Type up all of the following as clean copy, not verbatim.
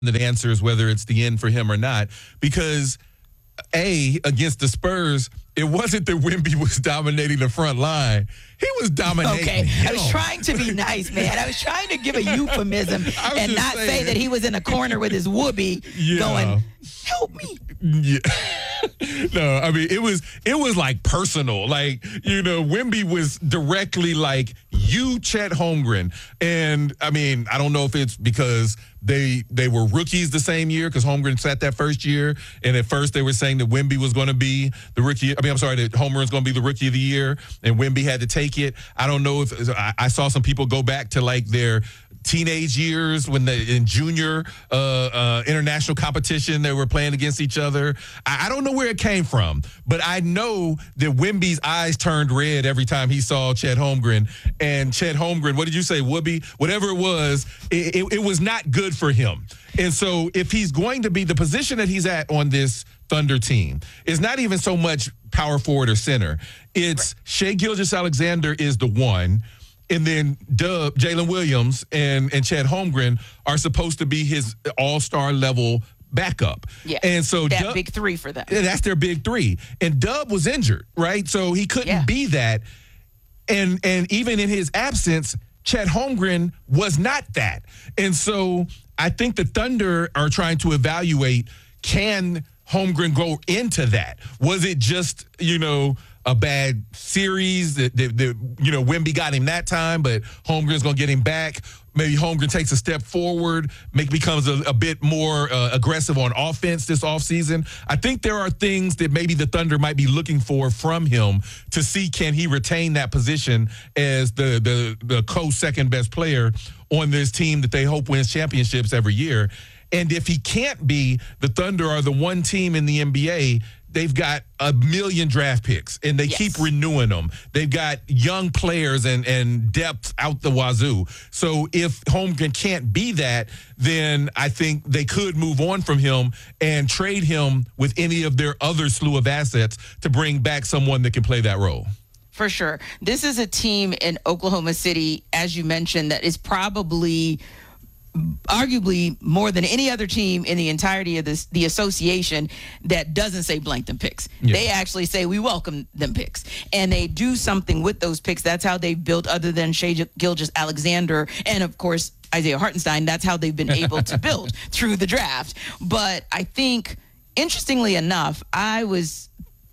that answers whether it's the end for him or not. Because against the Spurs, it wasn't that Wemby was dominating the front line. He was dominating. Okay, him. I was trying to be nice, man. I was trying to give a euphemism and not say that he was in a corner with his whoopee going, help me. Yeah. No, I mean, it was like personal. Like, Wemby was directly like, you, Chet Holmgren. And, I mean, I don't know if it's because they were rookies the same year because Holmgren sat that first year. And at first they were saying that Wemby was going to be the rookie. I mean, I'm sorry, that Holmgren's going to be the rookie of the year and Wemby had to take it. I don't know if I saw some people go back to like their teenage years when in junior international competition they were playing against each other. I don't know where it came from, but I know that Wemby's eyes turned red every time he saw Chet Holmgren. And Chet Holmgren, what did you say, Whoopi? Whatever it was, it was not good for him. And so if he's going to be the position that he's at on this Thunder team, is not even so much power forward or center. It's Shai Gilgeous-Alexander is the one. And then Jalen Williams and Chet Holmgren are supposed to be his all-star level backup. Yeah. And so that big three for them. That's their big three. And Dub was injured, right? So he couldn't be that. And even in his absence, Chet Holmgren was not that. And so I think the Thunder are trying to evaluate, can Holmgren go into that? Was it just, a bad series that Wemby got him that time, but Holmgren's going to get him back? Maybe Holmgren takes a step forward, becomes a bit more aggressive on offense this offseason. I think there are things that maybe the Thunder might be looking for from him to see, can he retain that position as the co-second best player on this team that they hope wins championships every year. And if he can't be, the Thunder are the one team in the NBA. They've got 1 million draft picks, and they keep renewing them. They've got young players and depth out the wazoo. So if Holmgren can't be that, then I think they could move on from him and trade him with any of their other slew of assets to bring back someone that can play that role. For sure. This is a team in Oklahoma City, as you mentioned, that is probably arguably more than any other team in the entirety of the association that doesn't say blank them picks. Yeah. They actually say we welcome them picks. And they do something with those picks. That's how they've built, other than Shai Gilgeous-Alexander and, of course, Isaiah Hartenstein. That's how they've been able to build through the draft. But I think, interestingly enough, I was,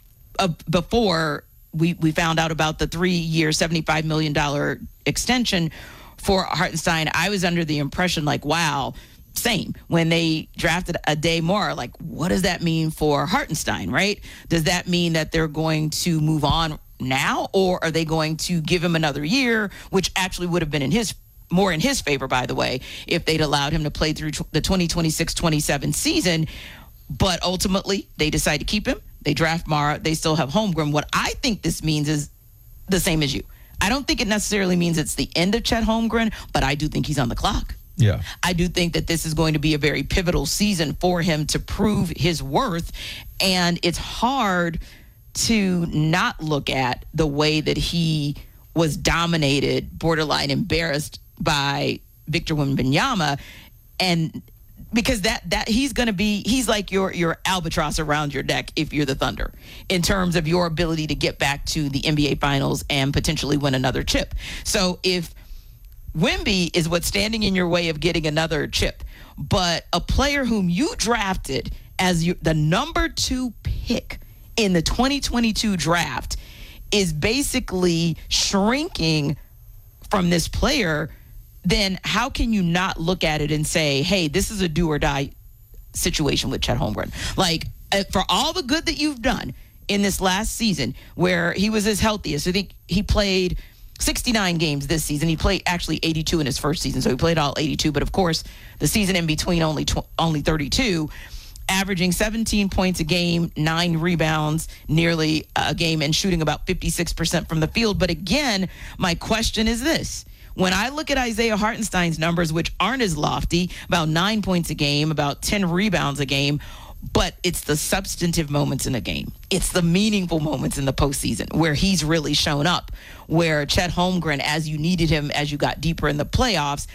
before we found out about the 3-year, $75 million extension for Hartenstein, I was under the impression like, wow, same. When they drafted Ade Moore, like, what does that mean for Hartenstein, right? Does that mean that they're going to move on now, or are they going to give him another year, which actually would have been more in his favor, by the way, if they'd allowed him to play through the 2026-27 season. But ultimately, they decide to keep him. They draft Mara. They still have Holmgren. What I think this means is the same as you. I don't think it necessarily means it's the end of Chet Holmgren, but I do think he's on the clock. Yeah. I do think that this is going to be a very pivotal season for him to prove his worth. And it's hard to not look at the way that he was dominated, borderline embarrassed by Victor Wembanyama. And because that he's like your albatross around your neck if you're the Thunder, in terms of your ability to get back to the NBA Finals and potentially win another chip. So if Wemby is what's standing in your way of getting another chip, but a player whom you drafted as the number 2 pick in the 2022 draft is basically shrinking from this player, then how can you not look at it and say, hey, this is a do or die situation with Chet Holmgren? Like, for all the good that you've done in this last season where he was his healthiest, I think he played 69 games this season. He played actually 82 in his first season, so he played all 82. But, of course, the season in between only 32, averaging 17 points a game, 9 rebounds nearly a game, and shooting about 56% from the field. But, again, my question is this. When I look at Isaiah Hartenstein's numbers, which aren't as lofty, about 9 points a game, about 10 rebounds a game, but it's the substantive moments in a game. It's the meaningful moments in the postseason where he's really shown up, where Chet Holmgren, as you needed him, as you got deeper in the playoffs,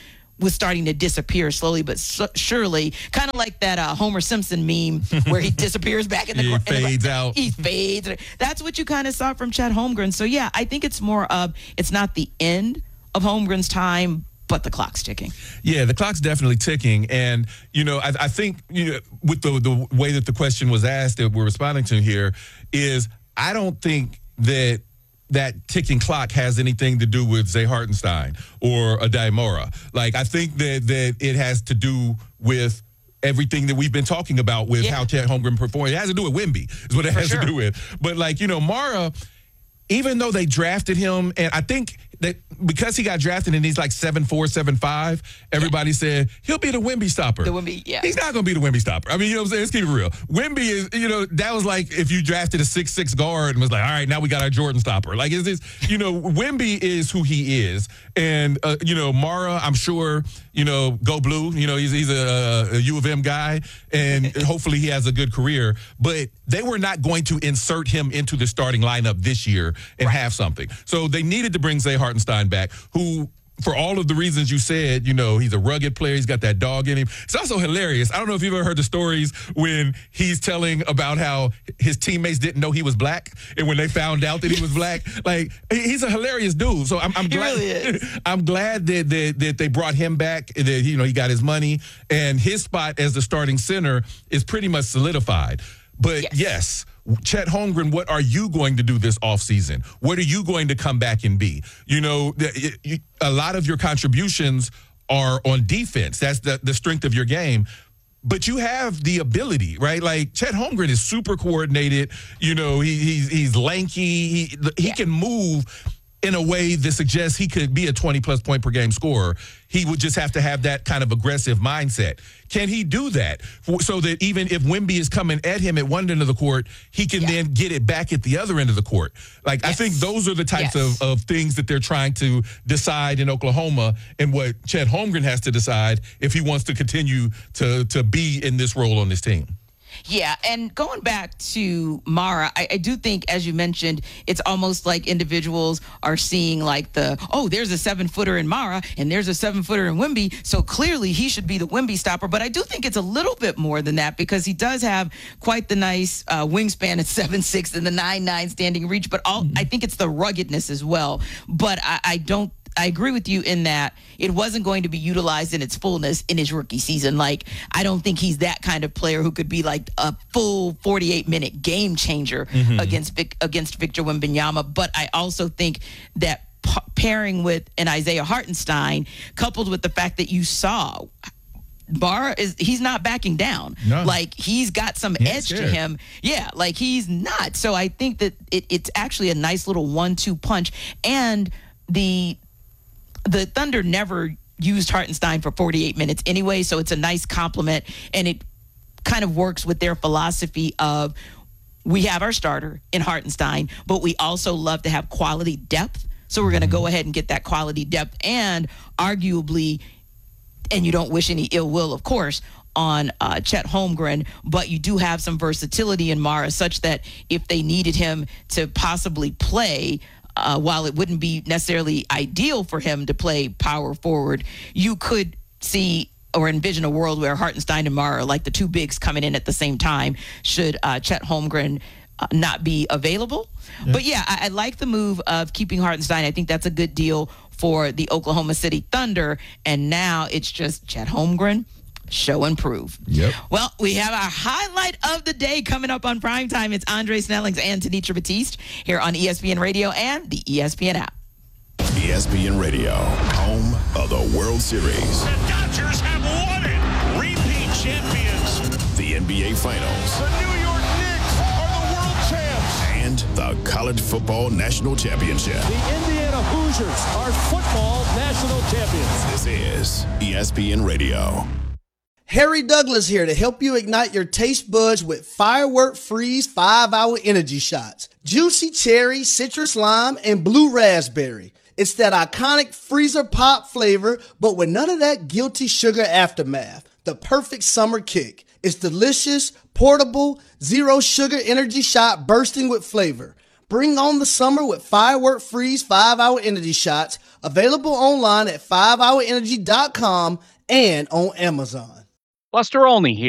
was starting to disappear slowly but surely, kind of like that Homer Simpson meme where he disappears back in the corner. He fades out. He fades. That's what you kind of saw from Chet Holmgren. So, yeah, I think it's more of it's not the end of Holmgren's time, but the clock's ticking. Yeah, the clock's definitely ticking. And, I think, with the way that the question was asked that we're responding to here is I don't think that ticking clock has anything to do with Zay Hartenstein or Aday Mora. Like, I think that it has to do with everything that we've been talking about with how Chet Holmgren performed. It has to do with Wemby is what it has to do with. But, Mara, even though they drafted him, and I think that because he got drafted and he's like 7'4", 7'5", everybody said he'll be the Wemby stopper. The Wemby, yeah. He's not going to be the Wemby stopper. I mean, you know what I'm saying? Let's keep it real. Wemby is, that was like if you drafted a 6'6" guard and was like, all right, now we got our Jordan stopper. Like, is this, Wemby is who he is. And, Mara, I'm sure, go blue. He's a U of M guy, and hopefully he has a good career. But they were not going to insert him into the starting lineup this year and have something. So they needed to bring Zay Hartenstein back, who, for all of the reasons you said, he's a rugged player. He's got that dog in him. It's also hilarious. I don't know if you've ever heard the stories when he's telling about how his teammates didn't know he was black, and when they found out that he was black, like, he's a hilarious dude. So I'm glad. He really is. I'm glad that they brought him back. That he got his money, and his spot as the starting center is pretty much solidified. But yes, Chet Holmgren, what are you going to do this offseason? What are you going to come back and be? A lot of your contributions are on defense. That's the strength of your game. But you have the ability, right? Like, Chet Holmgren is super coordinated. He's lanky. He can move in a way that suggests he could be a 20-plus point per game scorer. He would just have to have that kind of aggressive mindset. Can he do that so that even if Wemby is coming at him at one end of the court, he can then get it back at the other end of the court? Like, I think those are the types of things that they're trying to decide in Oklahoma, and what Chet Holmgren has to decide if he wants to continue to be in this role on this team. Yeah, and going back to Mara, I do think, as you mentioned, it's almost like individuals are seeing like there's a 7-footer in Mara and there's a 7-footer in Wemby, so clearly he should be the Wemby stopper. But I do think it's a little bit more than that, because he does have quite the nice wingspan at 7'6" and the 9'9" standing reach, but I think it's the ruggedness as well. But I agree with you in that it wasn't going to be utilized in its fullness in his rookie season. Like, I don't think he's that kind of player who could be like a full 48-minute game changer against Victor Wembanyama. But I also think that pairing with an Isaiah Hartenstein, coupled with the fact that you saw he's not backing down. No. Like, he's got some edge to him. Yeah, like, he's not. So I think that it's actually a nice little 1-2 punch. And the Thunder never used Hartenstein for 48 minutes anyway, so it's a nice compliment, and it kind of works with their philosophy of, we have our starter in Hartenstein, but we also love to have quality depth, so we're going to go ahead and get that quality depth, and arguably, and you don't wish any ill will, of course, on Chet Holmgren, but you do have some versatility in Mara, such that if they needed him to possibly play, while it wouldn't be necessarily ideal for him to play power forward, you could see or envision a world where Hartenstein and Mara are like the two bigs coming in at the same time, should Chet Holmgren not be available. Yeah. But yeah, I like the move of keeping Hartenstein. I think that's a good deal for the Oklahoma City Thunder. And now it's just Chet Holmgren, show and prove. Yep. Well, we have our highlight of the day coming up on Primetime. It's Andre Snellings and Tenitra Batiste here on ESPN Radio and the ESPN app. ESPN Radio, home of the World Series. The Dodgers have won it. Repeat champions. The NBA Finals. The New York Knicks are the world champs. And the College Football National Championship. The Indiana Hoosiers are football national champions. This is ESPN Radio. Harry Douglas here to help you ignite your taste buds with Firework Freeze 5-hour energy shots. Juicy cherry, citrus lime, and blue raspberry. It's that iconic freezer pop flavor, but with none of that guilty sugar aftermath. The perfect summer kick. It's delicious, portable, zero sugar energy shot bursting with flavor. Bring on the summer with Firework Freeze 5-Hour Energy Shots, available online at 5hourenergy.com and on Amazon. Buster Olney here.